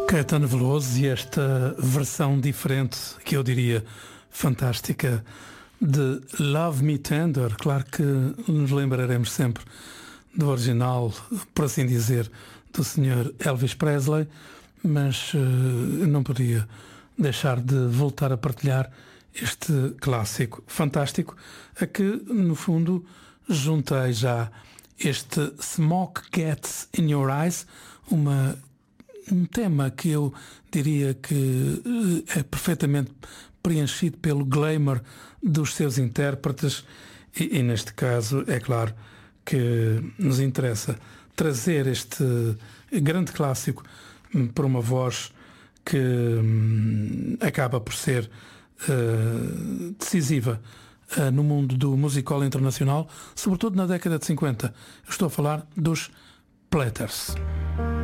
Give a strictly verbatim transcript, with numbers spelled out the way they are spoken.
Caetano Veloso e esta versão diferente, que eu diria fantástica, de Love Me Tender. Claro que nos lembraremos sempre do original, por assim dizer, do senhor Elvis Presley, mas uh, não podia deixar de voltar a partilhar este clássico fantástico, a que no fundo juntei já este Smoke Gets in Your Eyes, uma um tema que eu diria que é perfeitamente preenchido pelo glamour dos seus intérpretes e, e neste caso é claro que nos interessa trazer este grande clássico por uma voz que hum, acaba por ser uh, decisiva uh, no mundo do musical internacional, sobretudo na década de cinquenta. Eu estou a falar dos Platters.